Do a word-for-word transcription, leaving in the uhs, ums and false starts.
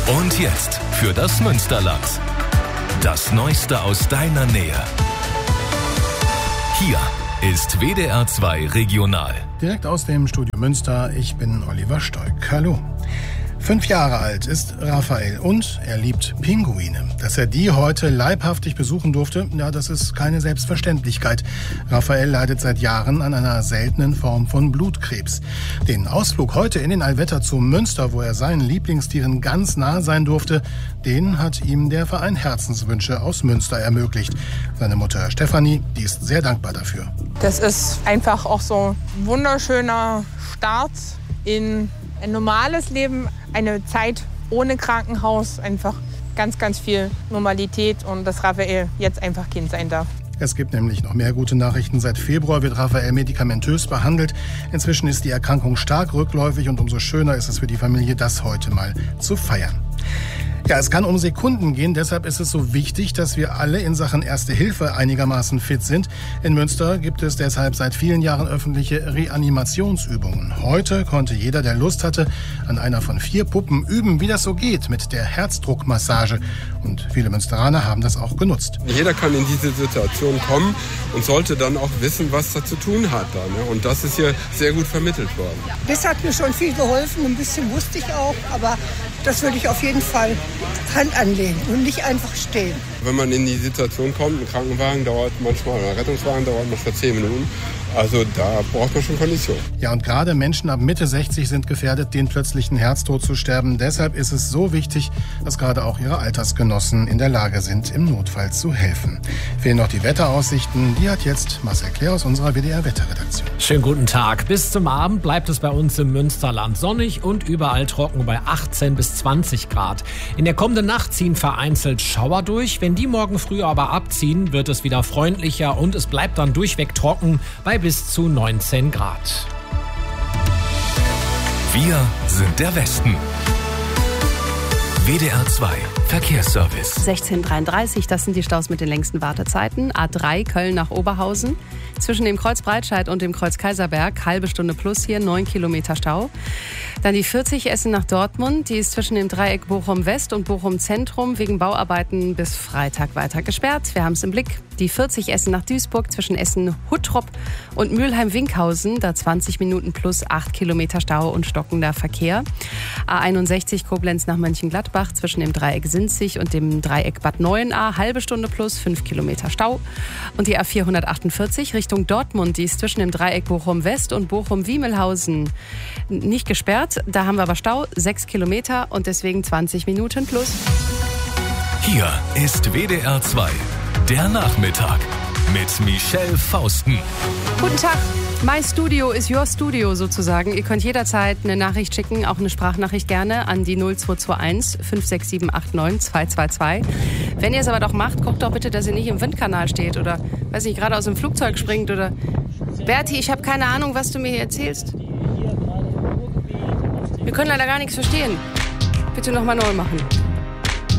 Und jetzt für das Münsterland. Das Neueste aus deiner Nähe. Hier ist W D R zwei Regional. Direkt aus dem Studio Münster, ich bin Oliver Stoick. Hallo. Fünf Jahre alt ist Raphael und er liebt Pinguine. Dass er die heute leibhaftig besuchen durfte, ja, das ist keine Selbstverständlichkeit. Raphael leidet seit Jahren an einer seltenen Form von Blutkrebs. Den Ausflug heute in den Allwetter zu Münster, wo er seinen Lieblingstieren ganz nah sein durfte, den hat ihm der Verein Herzenswünsche aus Münster ermöglicht. Seine Mutter Stefanie, die ist sehr dankbar dafür. Das ist einfach auch so ein wunderschöner Start in ein normales Leben, eine Zeit ohne Krankenhaus, einfach ganz, ganz viel Normalität und dass Raphael jetzt einfach Kind sein darf. Es gibt nämlich noch mehr gute Nachrichten. Seit Februar wird Raphael medikamentös behandelt. Inzwischen ist die Erkrankung stark rückläufig und umso schöner ist es für die Familie, das heute mal zu feiern. Ja, es kann um Sekunden gehen, deshalb ist es so wichtig, dass wir alle in Sachen Erste Hilfe einigermaßen fit sind. In Münster gibt es deshalb seit vielen Jahren öffentliche Reanimationsübungen. Heute konnte jeder, der Lust hatte, an einer von vier Puppen üben, wie das so geht mit der Herzdruckmassage. Und viele Münsteraner haben das auch genutzt. Jeder kann in diese Situation kommen und sollte dann auch wissen, was er zu tun hat. Da, ne? Und das ist hier sehr gut vermittelt worden. Das hat mir schon viel geholfen, ein bisschen wusste ich auch, aber das würde ich auf jeden Fall Hand anlegen und nicht einfach stehen. Wenn man in die Situation kommt, ein Krankenwagen dauert manchmal, oder ein Rettungswagen dauert manchmal zehn Minuten. Also da braucht man schon Kondition. Ja, und gerade Menschen ab Mitte sechzig sind gefährdet, den plötzlichen Herztod zu sterben. Deshalb ist es so wichtig, dass gerade auch ihre Altersgenossen in der Lage sind, im Notfall zu helfen. Fehlen noch die Wetteraussichten. Die hat jetzt Marcel Claire aus unserer W D R-Wetterredaktion. Schönen guten Tag. Bis zum Abend bleibt es bei uns im Münsterland sonnig und überall trocken bei achtzehn bis zwanzig Grad. In der kommenden Nacht ziehen vereinzelt Schauer durch. Wenn die morgen früh aber abziehen, wird es wieder freundlicher und es bleibt dann durchweg trocken bei bis zu neunzehn Grad. Wir sind der Westen. W D R zwei Verkehrsservice. sechzehn Uhr dreiunddreißig, das sind die Staus mit den längsten Wartezeiten. A drei Köln nach Oberhausen. Zwischen dem Kreuz Breitscheid und dem Kreuz Kaiserberg, halbe Stunde plus hier, neun Kilometer Stau. Dann die vierzig Essen nach Dortmund, die ist zwischen dem Dreieck Bochum West und Bochum Zentrum wegen Bauarbeiten bis Freitag weiter gesperrt. Wir haben es im Blick. Die vierzig Essen nach Duisburg zwischen Essen-Huttrop und Mülheim-Winkhausen, da zwanzig Minuten plus acht Kilometer Stau und stockender Verkehr. A einundsechzig Koblenz nach Mönchengladbach zwischen dem Dreieck Sinzig und dem Dreieck Bad Neuenahr, halbe Stunde plus fünf Kilometer Stau. Und die A vierhundertachtundvierzig Richtung Dortmund, die ist zwischen dem Dreieck Bochum West und Bochum-Wiemelhausen nicht gesperrt. Da haben wir aber Stau, sechs Kilometer und deswegen zwanzig Minuten plus. Hier ist W D R zwei, der Nachmittag mit Michelle Fausten. Guten Tag. My Studio is your Studio sozusagen. Ihr könnt jederzeit eine Nachricht schicken, auch eine Sprachnachricht gerne an die null zwei zwei eins fünf sechs sieben acht neun zwei zwei zwei. Wenn ihr es aber doch macht, guckt doch bitte, dass ihr nicht im Windkanal steht oder, weiß nicht, gerade aus dem Flugzeug springt oder... Berti, ich habe keine Ahnung, was du mir hier erzählst. Wir können leider gar nichts verstehen. Bitte nochmal neu machen.